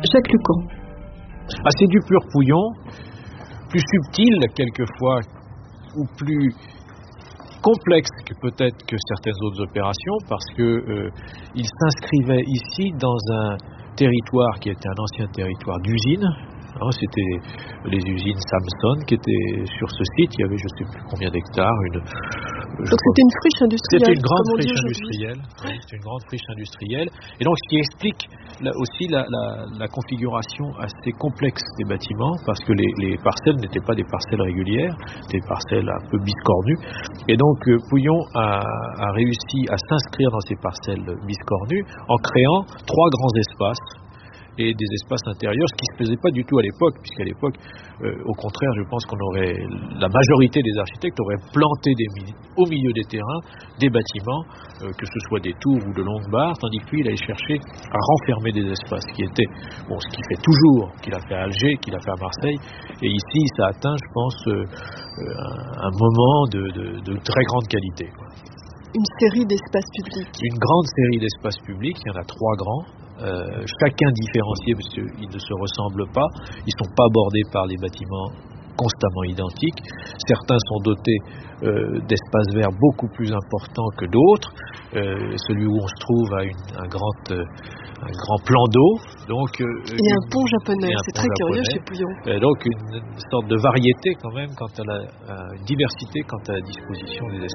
Jacques Lucan. C'est du pur Pouillon, plus subtil quelquefois, ou plus complexe que peut-être que certaines autres opérations, parce que il s'inscrivait ici dans un territoire qui était un ancien territoire d'usine. C'était les usines Samson qui étaient sur ce site. Il y avait je ne sais plus combien d'hectares. Donc c'était une friche industrielle. C'était une grande friche industrielle. Oui, c'était une grande friche industrielle. Et donc ce qui explique aussi la configuration assez complexe des bâtiments, parce que les parcelles n'étaient pas des parcelles régulières, des parcelles un peu biscornues. Et donc Pouillon a réussi à s'inscrire dans ces parcelles biscornues en créant 3 grands espaces et des espaces intérieurs, ce qui ne se faisait pas du tout à l'époque, puisqu'à l'époque, au contraire, je pense la majorité des architectes auraient planté au milieu des terrains des bâtiments, que ce soit des tours ou de longues barres, tandis que lui, il allait chercher à renfermer des espaces, ce qu'il fait toujours, qu'il a fait à Alger, qu'il a fait à Marseille, et ici, ça atteint, je pense, un moment de très grande qualité. Une série d'espaces publics. Une grande série d'espaces publics, il y en a 3 grands. Chacun différencié parce qu'ils ne se ressemblent pas, ils ne sont pas bordés par des bâtiments constamment identiques. Certains sont dotés d'espaces verts beaucoup plus importants que d'autres. Celui où on se trouve a un grand plan d'eau. Donc, et un pont japonais, c'est très curieux chez Pouillon. Donc une sorte de variété quand même, une diversité quant à la disposition des